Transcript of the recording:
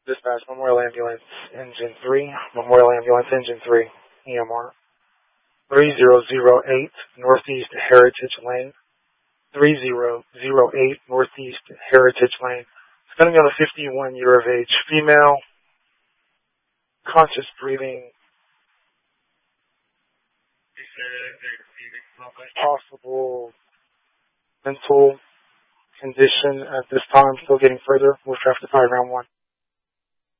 Dispatch, Memorial Ambulance Engine 3, Memorial Ambulance Engine 3, EMR. 3008 Northeast Heritage Lane. 3008 Northeast Heritage Lane. It's going to be on a 51 year of age female, conscious breathing, possible mental condition at this time, still getting further. We'll traffic to 5 round 1.